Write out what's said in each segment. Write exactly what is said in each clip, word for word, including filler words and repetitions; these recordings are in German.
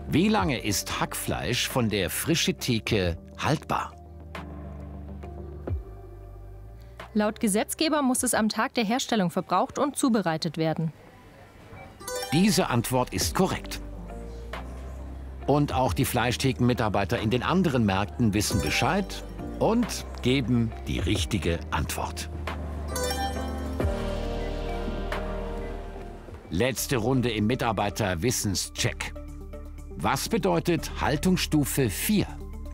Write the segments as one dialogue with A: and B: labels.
A: Wie lange ist Hackfleisch von der frischen Theke haltbar?
B: Laut Gesetzgeber muss es am Tag der Herstellung verbraucht und zubereitet werden.
A: Diese Antwort ist korrekt. Und auch die Fleischtheken-Mitarbeiter in den anderen Märkten wissen Bescheid und geben die richtige Antwort. Letzte Runde im Mitarbeiterwissenscheck. Was bedeutet Haltungsstufe vier?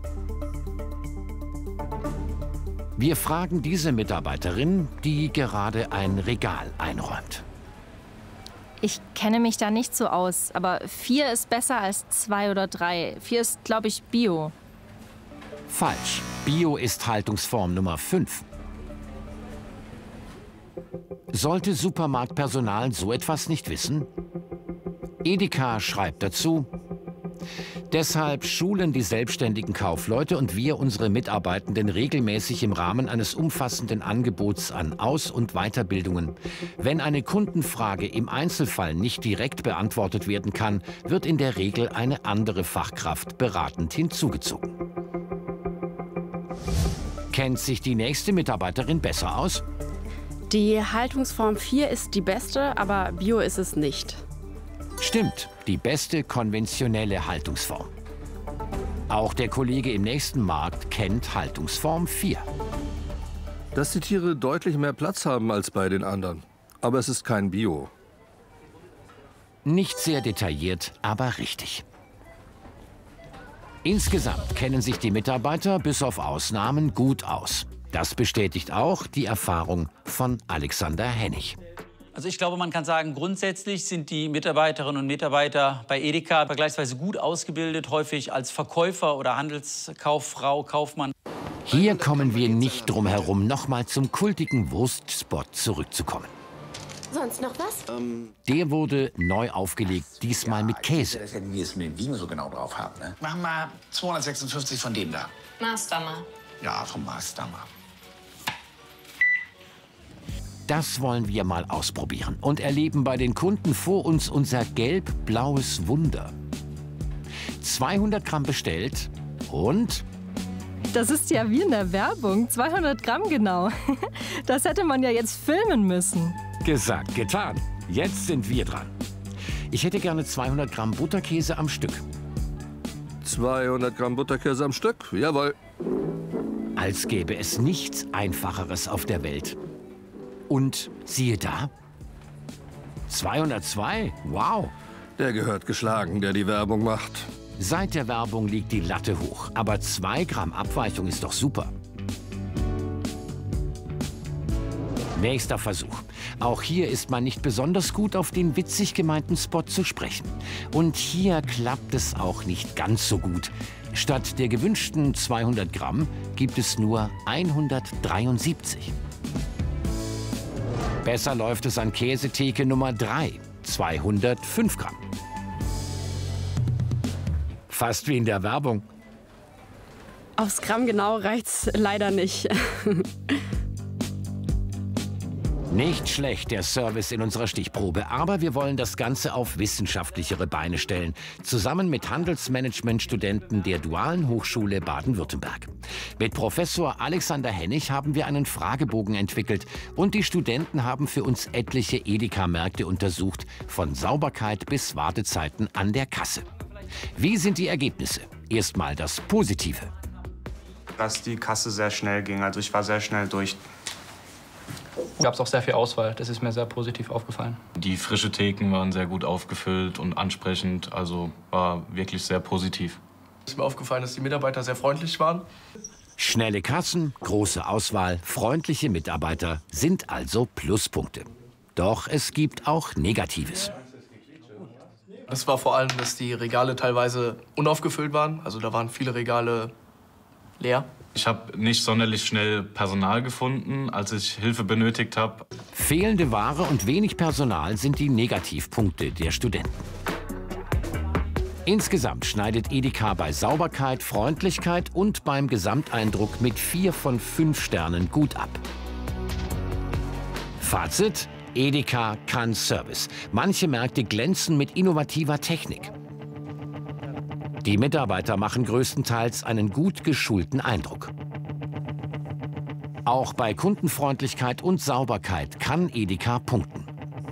A: Wir fragen diese Mitarbeiterin, die gerade ein Regal einräumt.
B: Ich kenne mich da nicht so aus, aber vier ist besser als zwei oder drei. Vier ist, glaube ich, Bio.
A: Falsch. Bio ist Haltungsform Nummer fünf. Sollte Supermarktpersonal so etwas nicht wissen? Edeka schreibt dazu: Deshalb schulen die selbstständigen Kaufleute und wir unsere Mitarbeitenden regelmäßig im Rahmen eines umfassenden Angebots an Aus- und Weiterbildungen. Wenn eine Kundenfrage im Einzelfall nicht direkt beantwortet werden kann, wird in der Regel eine andere Fachkraft beratend hinzugezogen. Kennt sich die nächste Mitarbeiterin besser aus?
C: Die Haltungsform vier ist die beste, aber Bio ist es nicht.
A: Stimmt, die beste konventionelle Haltungsform. Auch der Kollege im nächsten Markt kennt Haltungsform vier.
D: Dass die Tiere deutlich mehr Platz haben als bei den anderen. Aber es ist kein Bio.
A: Nicht sehr detailliert, aber richtig. Insgesamt kennen sich die Mitarbeiter bis auf Ausnahmen gut aus. Das bestätigt auch die Erfahrung von Alexander Hennig.
E: Also ich glaube, man kann sagen, grundsätzlich sind die Mitarbeiterinnen und Mitarbeiter bei Edeka vergleichsweise gut ausgebildet, häufig als Verkäufer oder Handelskauffrau, Kaufmann.
A: Hier kommen wir nicht drum herum, nochmal zum kultigen Wurstspot zurückzukommen.
F: Sonst noch was? Ähm,
A: Der wurde neu aufgelegt, diesmal
G: ja,
A: mit Käse.
G: Das hätten wir jetzt mit dem Wiegen so genau drauf haben. Ne? Machen wir zweihundertsechsundfünfzig von dem da.
F: Maßdammer.
G: Ja, vom Maßdammer.
A: Das wollen wir mal ausprobieren und erleben bei den Kunden vor uns unser gelb-blaues Wunder. zweihundert Gramm bestellt und...
B: Das ist ja wie in der Werbung, zweihundert Gramm genau. Das hätte man ja jetzt filmen müssen.
A: Gesagt, getan. Jetzt sind wir dran. Ich hätte gerne zweihundert Gramm Butterkäse am Stück.
D: zweihundert Gramm Butterkäse am Stück? Jawohl.
A: Als gäbe es nichts Einfacheres auf der Welt. Und siehe da, zweihundertzwei, wow.
D: Der gehört geschlagen, der die Werbung macht.
A: Seit der Werbung liegt die Latte hoch, aber zwei Gramm Abweichung ist doch super. Nächster Versuch. Auch hier ist man nicht besonders gut auf den witzig gemeinten Spot zu sprechen. Und hier klappt es auch nicht ganz so gut. Statt der gewünschten zweihundert Gramm gibt es nur hundertdreiundsiebzig. Besser läuft es an Käsetheke Nummer drei, zweihundertfünf Gramm. Fast wie in der Werbung.
C: Aufs Gramm genau reicht's leider nicht.
A: Nicht schlecht, der Service in unserer Stichprobe, aber wir wollen das Ganze auf wissenschaftlichere Beine stellen, zusammen mit Handelsmanagement-Studenten der Dualen Hochschule Baden-Württemberg. Mit Professor Alexander Hennig haben wir einen Fragebogen entwickelt und die Studenten haben für uns etliche Edeka-Märkte untersucht, von Sauberkeit bis Wartezeiten an der Kasse. Wie sind die Ergebnisse? Erstmal das Positive.
H: Dass die Kasse sehr schnell ging, also ich war sehr schnell durch.
I: Gab es auch sehr viel Auswahl, das ist mir sehr positiv aufgefallen.
J: Die frischen Theken waren sehr gut aufgefüllt und ansprechend, also war wirklich sehr positiv.
K: Es ist mir aufgefallen, dass die Mitarbeiter sehr freundlich waren.
A: Schnelle Kassen, große Auswahl, freundliche Mitarbeiter sind also Pluspunkte. Doch es gibt auch Negatives.
K: Das war vor allem, dass die Regale teilweise unaufgefüllt waren, also da waren viele Regale leer.
J: Ich habe nicht sonderlich schnell Personal gefunden, als ich Hilfe benötigt habe.
A: Fehlende Ware und wenig Personal sind die Negativpunkte der Studenten. Insgesamt schneidet Edeka bei Sauberkeit, Freundlichkeit und beim Gesamteindruck mit vier von fünf Sternen gut ab. Fazit: Edeka kann Service. Manche Märkte glänzen mit innovativer Technik. Die Mitarbeiter machen größtenteils einen gut geschulten Eindruck. Auch bei Kundenfreundlichkeit und Sauberkeit kann Edeka punkten.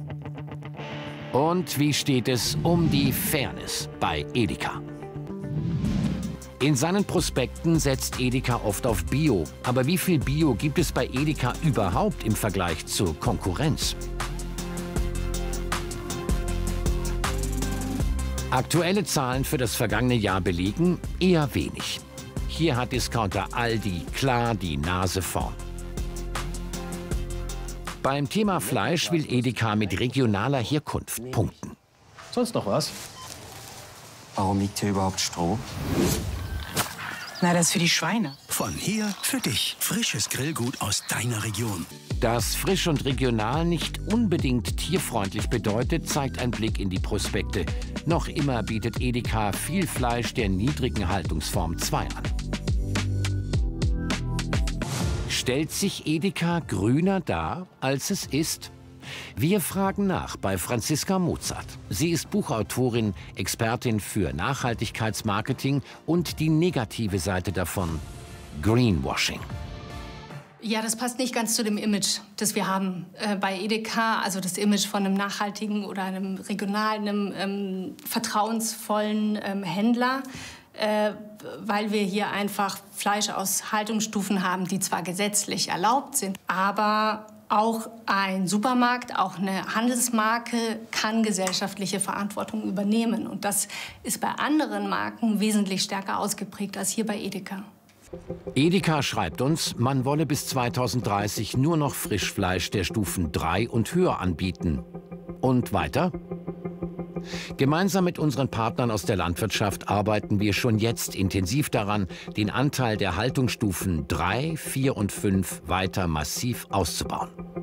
A: Und wie steht es um die Fairness bei Edeka? In seinen Prospekten setzt Edeka oft auf Bio. Aber wie viel Bio gibt es bei Edeka überhaupt im Vergleich zur Konkurrenz? Aktuelle Zahlen für das vergangene Jahr belegen eher wenig. Hier hat Discounter Aldi klar die Nase vorn. Beim Thema Fleisch will Edeka mit regionaler Herkunft punkten.
L: Sonst noch was?
M: Warum liegt hier überhaupt Stroh?
N: Na, das ist für die Schweine.
O: Von hier für dich. Frisches Grillgut aus deiner Region.
A: Dass frisch und regional nicht unbedingt tierfreundlich bedeutet, zeigt ein Blick in die Prospekte. Noch immer bietet Edeka viel Fleisch der niedrigen Haltungsform zwei an. Stellt sich Edeka grüner dar, als es ist? Wir fragen nach bei Franziska Mozart. Sie ist Buchautorin, Expertin für Nachhaltigkeitsmarketing und die negative Seite davon, Greenwashing.
P: Ja, das passt nicht ganz zu dem Image, das wir haben äh, bei Edeka. Also das Image von einem nachhaltigen oder einem regionalen, einem ähm, vertrauensvollen ähm, Händler. Äh, weil wir hier einfach Fleisch aus Haltungsstufen haben, die zwar gesetzlich erlaubt sind, aber auch ein Supermarkt, auch eine Handelsmarke kann gesellschaftliche Verantwortung übernehmen. Und das ist bei anderen Marken wesentlich stärker ausgeprägt als hier bei Edeka.
A: Edeka schreibt uns, man wolle bis zweitausenddreißig nur noch Frischfleisch der Stufen drei und höher anbieten. Und weiter? Gemeinsam mit unseren Partnern aus der Landwirtschaft arbeiten wir schon jetzt intensiv daran, den Anteil der Haltungsstufen drei, vier und fünf weiter massiv auszubauen.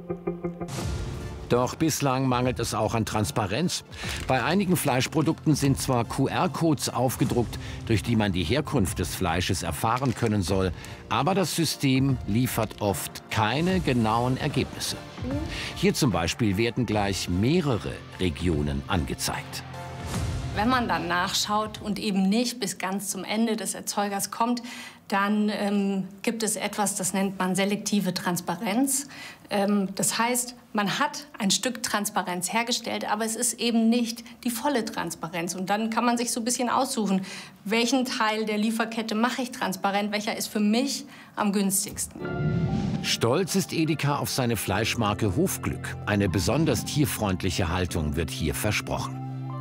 A: Doch bislang mangelt es auch an Transparenz. Bei einigen Fleischprodukten sind zwar Q R-Codes aufgedruckt, durch die man die Herkunft des Fleisches erfahren können soll, aber das System liefert oft keine genauen Ergebnisse. Hier zum Beispiel werden gleich mehrere Regionen angezeigt.
P: Wenn man dann nachschaut und eben nicht bis ganz zum Ende des Erzeugers kommt, dann ähm, gibt es etwas, das nennt man selektive Transparenz. Ähm, das heißt, man hat ein Stück Transparenz hergestellt, aber es ist eben nicht die volle Transparenz. Und dann kann man sich so ein bisschen aussuchen, welchen Teil der Lieferkette mache ich transparent, welcher ist für mich am günstigsten.
A: Stolz ist Edeka auf seine Fleischmarke Hofglück. Eine besonders tierfreundliche Haltung wird hier versprochen.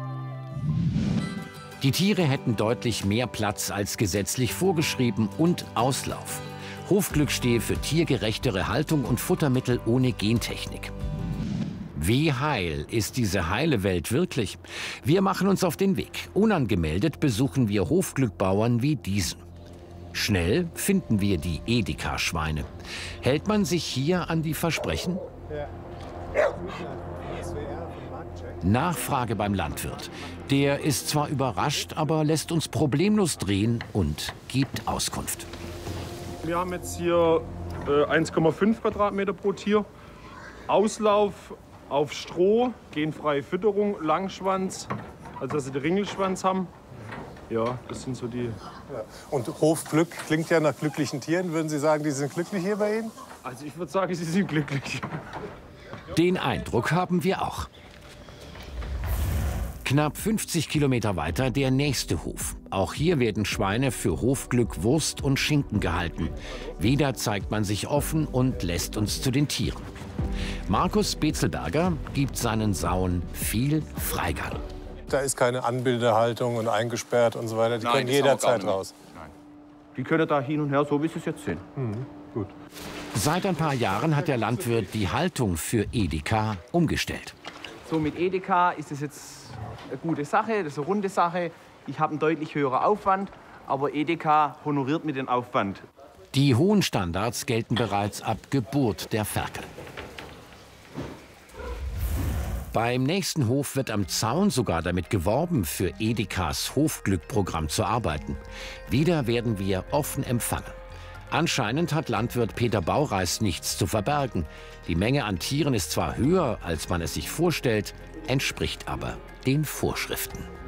A: Die Tiere hätten deutlich mehr Platz als gesetzlich vorgeschrieben und Auslauf. Hofglück stehe für tiergerechtere Haltung und Futtermittel ohne Gentechnik. Wie heil ist diese heile Welt wirklich? Wir machen uns auf den Weg. Unangemeldet besuchen wir Hofglückbauern wie diesen. Schnell finden wir die Edeka-Schweine. Hält man sich hier an die Versprechen? Nachfrage beim Landwirt. Der ist zwar überrascht, aber lässt uns problemlos drehen und gibt Auskunft.
Q: Wir haben jetzt hier äh, eins Komma fünf Quadratmeter pro Tier. Auslauf auf Stroh, genfreie Fütterung, Langschwanz, also dass sie den Ringelschwanz haben. Ja, das sind so die...
R: Ja. Und Hofglück klingt ja nach glücklichen Tieren. Würden Sie sagen, die sind glücklich hier bei Ihnen?
Q: Also ich würde sagen, sie sind glücklich.
A: Den Eindruck haben wir auch. Knapp fünfzig Kilometer weiter der nächste Hof. Auch hier werden Schweine für Hofglück Wurst und Schinken gehalten. Wieder zeigt man sich offen und lässt uns zu den Tieren. Markus Bezelberger gibt seinen Sauen viel Freigang.
R: Da ist keine Anbilderhaltung und eingesperrt und so weiter. Die
Q: Nein,
R: können jederzeit raus.
Q: Nein. Die können da hin und her, so wie Sie es jetzt sehen.
R: Mhm, gut.
A: Seit ein paar Jahren hat der Landwirt die Haltung für Edeka umgestellt.
S: So mit Edeka ist es jetzt eine gute Sache, das ist eine runde Sache. Ich habe einen deutlich höheren Aufwand, aber Edeka honoriert mir den Aufwand.
A: Die hohen Standards gelten bereits ab Geburt der Ferkel. Beim nächsten Hof wird am Zaun sogar damit geworben, für Edekas Hofglück-Programm zu arbeiten. Wieder werden wir offen empfangen. Anscheinend hat Landwirt Peter Baureis nichts zu verbergen. Die Menge an Tieren ist zwar höher, als man es sich vorstellt, entspricht aber den Vorschriften.